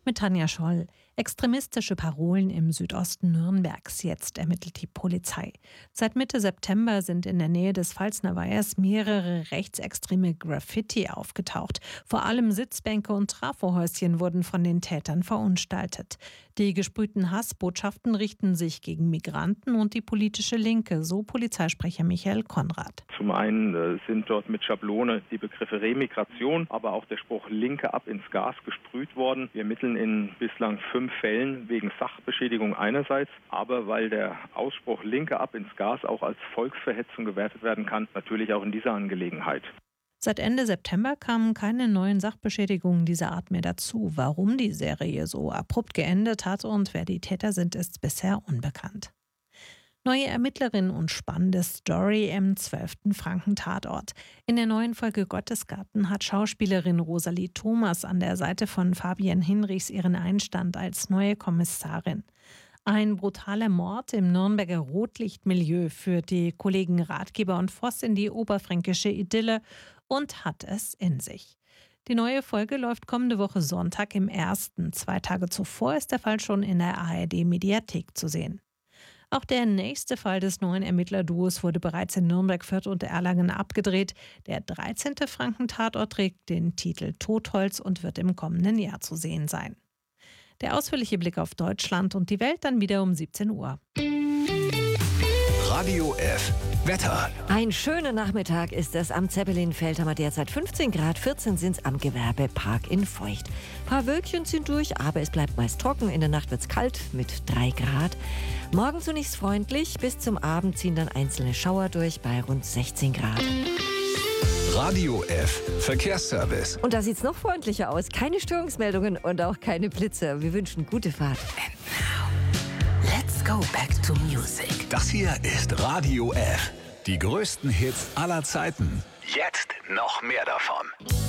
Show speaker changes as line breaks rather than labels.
Mit Tanja Scholl. Extremistische Parolen im Südosten Nürnbergs. Jetzt ermittelt die Polizei. Seit Mitte September sind in der Nähe des Pfalzner Weihers mehrere rechtsextreme Graffiti aufgetaucht. Vor allem Sitzbänke und Trafohäuschen wurden von den Tätern verunstaltet. Die gesprühten Hassbotschaften richten sich gegen Migranten und die politische Linke, so Polizeisprecher Michael Konrad.
Zum einen sind dort mit Schablone die Begriffe Remigration, aber auch der Spruch Linke ab ins Gas gesprüht worden. Wir ermitteln in bislang 5 Fällen wegen Sachbeschädigung einerseits, aber weil der Ausspruch Linke ab ins Gas auch als Volksverhetzung gewertet werden kann, natürlich auch in dieser Angelegenheit.
Seit Ende September kamen keine neuen Sachbeschädigungen dieser Art mehr dazu. Warum die Serie so abrupt geendet hat und wer die Täter sind, ist bisher unbekannt. Neue Ermittlerin und spannende Story im 12. Franken-Tatort. In der neuen Folge Gottesgarten hat Schauspielerin Rosalie Thomas an der Seite von Fabian Hinrichs ihren Einstand als neue Kommissarin. Ein brutaler Mord im Nürnberger Rotlichtmilieu führt die Kollegen Ratgeber und Voss in die oberfränkische Idylle und hat es in sich. Die neue Folge läuft kommende Woche Sonntag im 1. 2 Tage zuvor ist der Fall schon in der ARD-Mediathek zu sehen. Auch der nächste Fall des neuen Ermittlerduos wurde bereits in Nürnberg, Fürth und Erlangen abgedreht. Der 13. Franken-Tatort trägt den Titel Totholz und wird im kommenden Jahr zu sehen sein. Der ausführliche Blick auf Deutschland und die Welt dann wieder um 17 Uhr.
Radio F. Wetter.
Ein schöner Nachmittag ist es am Zeppelinfeld, haben wir derzeit 15 Grad, 14 sind es am Gewerbepark in Feucht. Ein paar Wölkchen ziehen durch, aber es bleibt meist trocken. In der Nacht wird es kalt mit 3 Grad. Morgen zunächst freundlich, bis zum Abend ziehen dann einzelne Schauer durch bei rund 16 Grad.
Radio F. Verkehrsservice.
Und da sieht es noch freundlicher aus. Keine Störungsmeldungen und auch keine Blitze. Wir wünschen gute Fahrt.
And now, let's go back to music.
Das hier ist Radio F. Die größten Hits aller Zeiten. Jetzt noch mehr davon.